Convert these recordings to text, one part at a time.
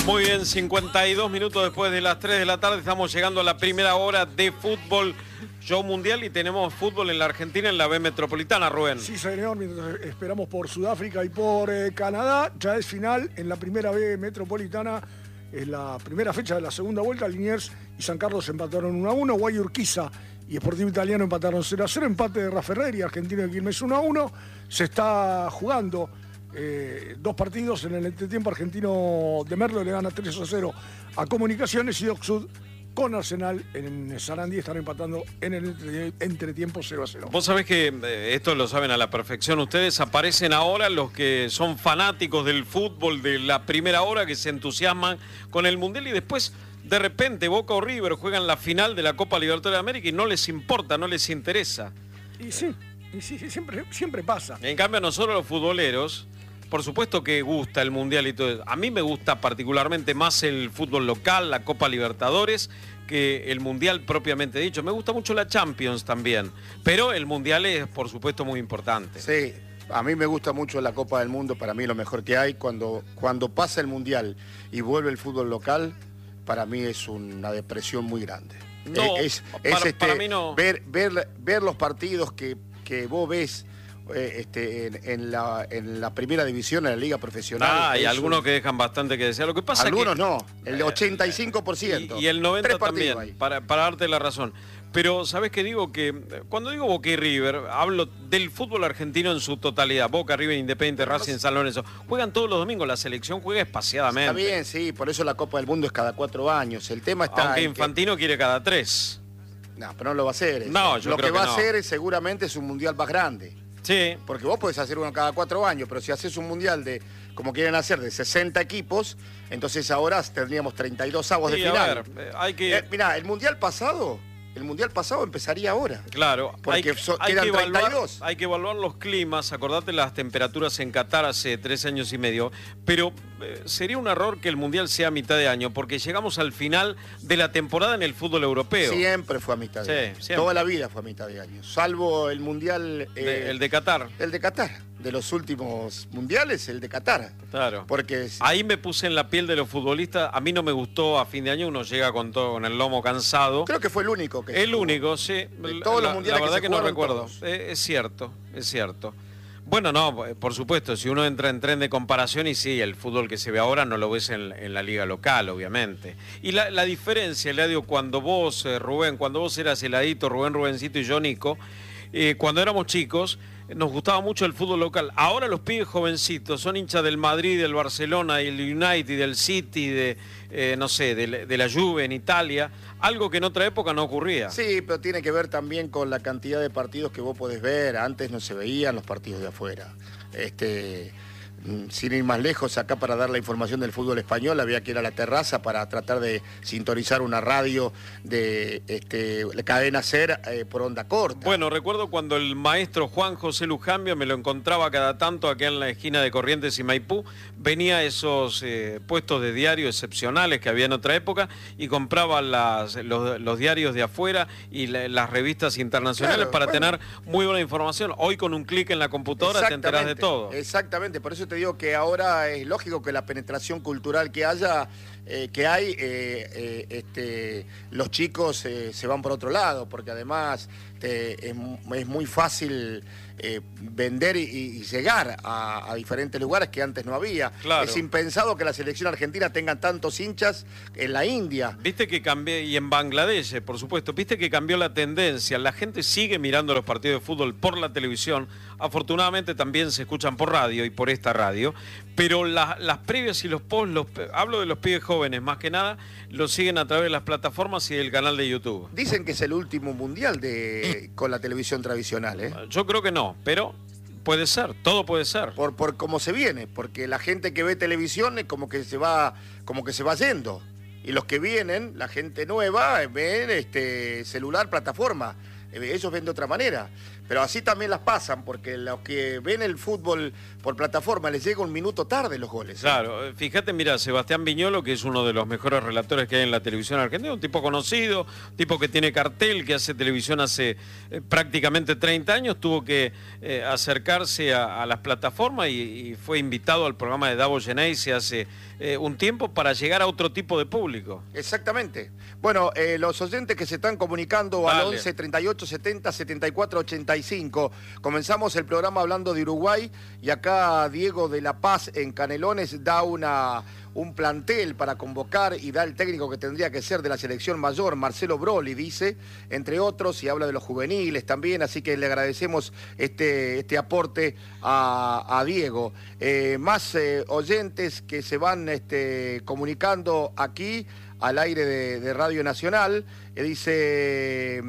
Muy bien, 52 minutos después de las 3 de la tarde estamos llegando a la primera hora de fútbol show mundial y tenemos fútbol en la Argentina en la B Metropolitana, Rubén. Sí, señor, mientras esperamos por Sudáfrica y por Canadá, ya es final en la primera B Metropolitana. Es la primera fecha de la segunda vuelta. Liniers y San Carlos empataron 1-1. Guay Urquiza y Sportivo Italiano empataron 0-0. Empate de Rafferrer y Argentino de Quilmes 1-1. Se está jugando dos partidos. En el entretiempo, Argentino de Merlo le gana 3-0 a Comunicaciones y Doc Sud con Arsenal en Sarandí están empatando en el entretiempo 0-0. Vos sabés que esto lo saben a la perfección ustedes. Aparecen ahora los que son fanáticos del fútbol de la primera hora, que se entusiasman con el Mundial y después de repente Boca o River juegan la final de la Copa Libertadores de América y no les importa, no les interesa. Y sí, siempre pasa. En cambio a nosotros los futboleros, por supuesto que gusta el Mundial y todo eso. A mí me gusta particularmente más el fútbol local, la Copa Libertadores, que el Mundial propiamente dicho. Me gusta mucho la Champions también, pero el Mundial es, por supuesto, muy importante. Sí, a mí me gusta mucho la Copa del Mundo, para mí lo mejor que hay. Cuando pasa el Mundial y vuelve el fútbol local, para mí es una depresión muy grande. No, para mí no. Ver los partidos que vos ves en la primera división, en la liga profesional. Hay algunos que dejan bastante que desear. Lo que pasa algunos que, no, el 85%. Y el 90% también, para darte la razón. Pero, ¿sabés qué digo? Que cuando digo Boca y River, hablo del fútbol argentino en su totalidad. Boca, River, Independiente, Racing, San Lorenzo. Juegan todos los domingos, la selección juega espaciadamente. Está bien, sí, por eso la Copa del Mundo es cada 4 años. El tema está aunque Infantino quiere cada 3. No, pero no lo va a hacer. No, yo creo que lo que va a hacer seguramente es un mundial más grande. Sí. Porque vos podés hacer uno cada 4 años, pero si haces un mundial de, como quieren hacer, de 60 equipos, entonces ahora tendríamos 32 avos de final. A ver, hay que... mirá, el mundial pasado empezaría ahora. Claro, porque quedan 32. Hay que evaluar los climas, acordate las temperaturas en Qatar hace 3 años y medio, pero sería un error que el Mundial sea a mitad de año, porque llegamos al final de la temporada en el fútbol europeo. Siempre fue a mitad de año. Siempre. Toda la vida fue a mitad de año, salvo el Mundial... el de Qatar. El de Qatar. De los últimos mundiales, el de Qatar. Claro. Porque ahí me puse en la piel de los futbolistas. A mí no me gustó a fin de año, uno llega con todo, con el lomo cansado. Creo que fue el único que... El único, sí. De todos los mundiales la verdad que no recuerdo. Todos. Es cierto. Bueno, no, por supuesto, si uno entra en tren de comparación y sí, el fútbol que se ve ahora no lo ves en la liga local, obviamente. Y la diferencia, Eladio, cuando vos, Rubén, cuando vos eras heladito, Rubencito y yo, Nico, cuando éramos chicos, nos gustaba mucho el fútbol local. Ahora los pibes jovencitos son hinchas del Madrid, del Barcelona, del United, del City, de la Juve en Italia, algo que en otra época no ocurría. Sí, pero tiene que ver también con la cantidad de partidos que vos podés ver. Antes no se veían los partidos de afuera. Sin ir más lejos, acá para dar la información del fútbol español había que ir a la terraza para tratar de sintonizar una radio de la cadena SER por onda corta. Bueno, recuerdo cuando el maestro Juan José Lujambio me lo encontraba cada tanto acá en la esquina de Corrientes y Maipú, venía a esos puestos de diario excepcionales que había en otra época y compraba los diarios de afuera y las revistas internacionales para tener muy buena información. Hoy con un clic en la computadora te enterás de todo. Exactamente, por eso te digo que ahora es lógico que la penetración cultural que haya, los chicos se van por otro lado, porque además es muy fácil vender y llegar a diferentes lugares que antes no había. Claro. Es impensado que la selección argentina tenga tantos hinchas en la India. Viste que cambió, y en Bangladesh, por supuesto, viste que cambió la tendencia. La gente sigue mirando los partidos de fútbol por la televisión. Afortunadamente también se escuchan por radio y por esta radio. Pero las previas y los post, hablo de los pibes jóvenes más que nada, los siguen a través de las plataformas y del canal de YouTube. Dicen que es el último mundial con la televisión tradicional, ¿eh? Yo creo que no, pero puede ser, todo puede ser. Por cómo se viene, porque la gente que ve televisión es como que se va yendo. Y los que vienen, la gente nueva, ven celular, plataforma. Ellos ven de otra manera. pero así también las pasan, porque los que ven el fútbol por plataforma les llega un minuto tarde los goles. Claro, fíjate, mira, Sebastián Viñolo, que es uno de los mejores relatores que hay en la televisión argentina, un tipo conocido, tipo que tiene cartel, que hace televisión hace prácticamente 30 años, tuvo que acercarse a las plataformas y fue invitado al programa de Davo Geneise hace un tiempo para llegar a otro tipo de público. Exactamente. Bueno, los oyentes que se están comunicando al Dale. 11 38 70 74 85. Comenzamos el programa hablando de Uruguay y acá Diego de La Paz en Canelones da un plantel para convocar y da el técnico que tendría que ser de la selección mayor, Marcelo Broly, dice, entre otros, y habla de los juveniles también, así que le agradecemos este aporte a Diego. Más oyentes que se van comunicando aquí al aire de Radio Nacional, dice,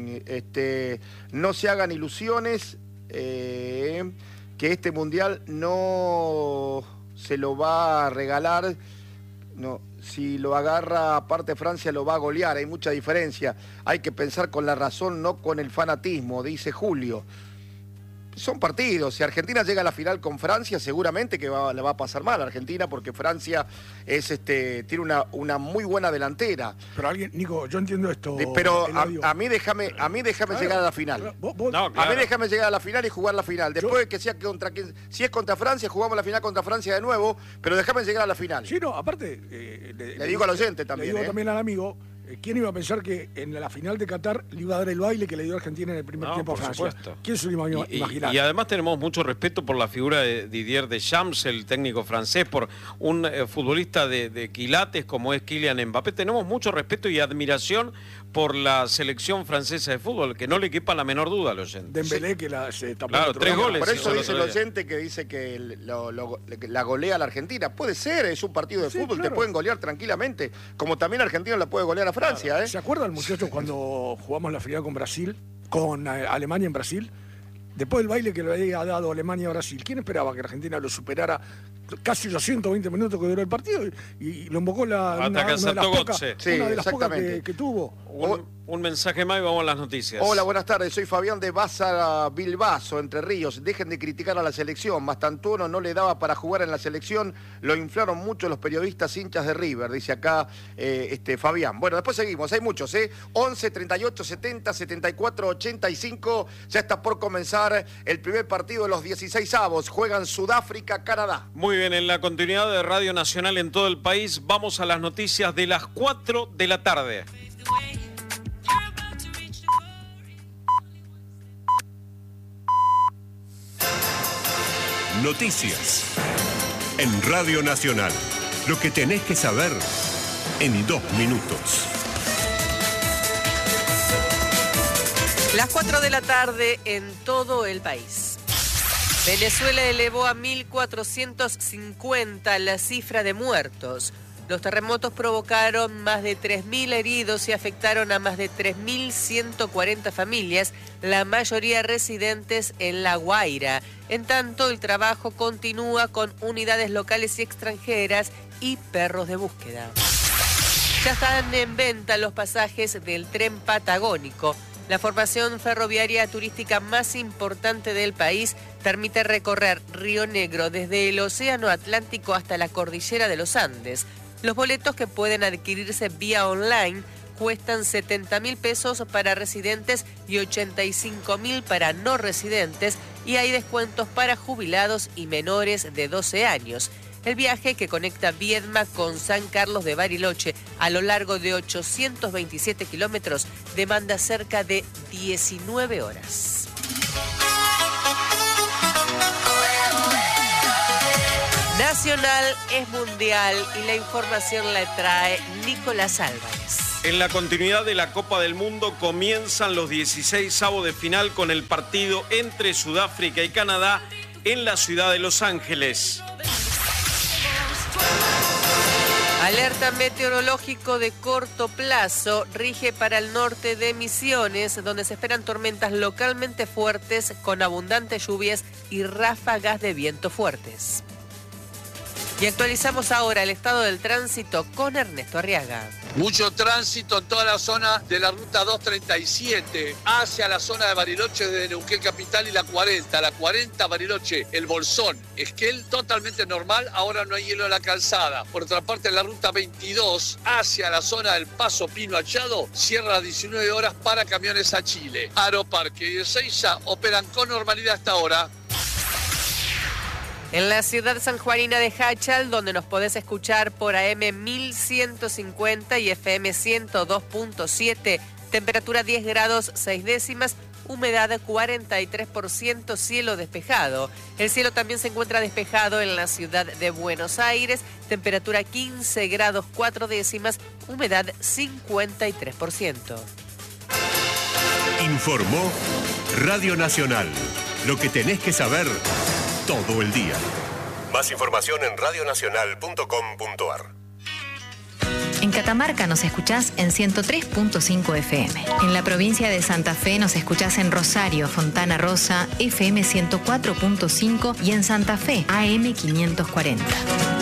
no se hagan ilusiones, que este mundial no se lo va a regalar, no, si lo agarra aparte Francia lo va a golear, hay mucha diferencia, hay que pensar con la razón, no con el fanatismo, dice Julio. Son partidos, si Argentina llega a la final con Francia, seguramente que la va a pasar mal Argentina, porque Francia tiene una muy buena delantera. Pero alguien, Nico, yo entiendo esto. Pero a mí déjame claro, llegar a la final. Vos, No, claro. A mí déjame llegar a la final y jugar la final. Después de que sea contra quien, si es contra Francia, jugamos la final contra Francia de nuevo, pero déjame llegar a la final. Sí, no, aparte. Le digo al oyente también. Le digo también al amigo. ¿Quién iba a pensar que en la final de Qatar le iba a dar el baile que le dio Argentina en el primer tiempo a por Francia? supuesto. ¿Quién se lo iba a imaginar? Y además tenemos mucho respeto por la figura de Didier Deschamps, el técnico francés, por un futbolista de quilates como es Kylian Mbappé. Tenemos mucho respeto y admiración por la selección francesa de fútbol, que no le quepa la menor duda al oyente. Dembélé Sí. que se tapó. Claro, el otro 3 día. goles. Por eso sí, dice el otro día. oyente que dice que la golea a la Argentina. Puede ser, es un partido de Sí, fútbol, claro. te pueden golear tranquilamente, como también Argentina la puede golear a Francia. ¿eh? ¿Se acuerdan, muchachos, cuando jugamos la final con Brasil, con Alemania en Brasil? Después del baile que le había dado Alemania a Brasil, ¿quién esperaba que Argentina lo superara casi los 120 minutos que duró el partido? Y lo invocó Hasta una que de las acertó pocas, Götze. Sí, una de las pocas exactamente. que tuvo. Un mensaje más y vamos a las noticias. Hola, buenas tardes. Soy Fabián de Baza Bilbaso, Entre Ríos. Dejen de criticar a la selección. Mastantuono no le daba para jugar en la selección. Lo inflaron mucho los periodistas hinchas de River, dice acá Fabián. Bueno, después seguimos. Hay muchos, 11, 38, 70, 74, 85. Ya está por comenzar el primer partido de los 16avos. Juegan Sudáfrica, Canadá. Muy bien, en la continuidad de Radio Nacional en todo el país, vamos a las noticias de las 4 de la tarde. Noticias en Radio Nacional. Lo que tenés que saber en 2 minutos. Las 4 de la tarde en todo el país. Venezuela elevó a 1.450 la cifra de muertos. Los terremotos provocaron más de 3.000 heridos y afectaron a más de 3.140 familias, la mayoría residentes en La Guaira. En tanto, el trabajo continúa con unidades locales y extranjeras y perros de búsqueda. Ya están en venta los pasajes del tren patagónico. La formación ferroviaria turística más importante del país permite recorrer Río Negro desde el Océano Atlántico hasta la cordillera de los Andes. Los boletos, que pueden adquirirse vía online, cuestan 70.000 pesos para residentes y 85.000 para no residentes, y hay descuentos para jubilados y menores de 12 años. El viaje, que conecta Viedma con San Carlos de Bariloche a lo largo de 827 kilómetros, demanda cerca de 19 horas. Nacional es mundial y la información la trae Nicolás Álvarez. En la continuidad de la Copa del Mundo comienzan los 16avos de final con el partido entre Sudáfrica y Canadá en la ciudad de Los Ángeles. Alerta meteorológico de corto plazo rige para el norte de Misiones, donde se esperan tormentas localmente fuertes con abundantes lluvias y ráfagas de viento fuertes. Y actualizamos ahora el estado del tránsito con Ernesto Arriaga. Mucho tránsito en toda la zona de la ruta 237 hacia la zona de Bariloche desde Neuquén Capital y la 40. La 40 Bariloche, el Bolsón, Esquel totalmente normal, ahora no hay hielo en la calzada. Por otra parte, la ruta 22 hacia la zona del Paso Pino Achado cierra a las 19 horas para camiones a Chile. Aeroparque y Ezeiza operan con normalidad hasta ahora. En la ciudad sanjuanina de Hachal, donde nos podés escuchar por AM 1150 y FM 102.7, temperatura 10 grados 6 décimas, humedad 43%, cielo despejado. El cielo también se encuentra despejado en la ciudad de Buenos Aires, temperatura 15 grados 4 décimas, humedad 53%. Informó Radio Nacional. Lo que tenés que saber todo el día. Más información en radionacional.com.ar. En Catamarca nos escuchás en 103.5 FM. En la provincia de Santa Fe nos escuchás en Rosario, Fontana Rosa, FM 104.5 y en Santa Fe, AM 540.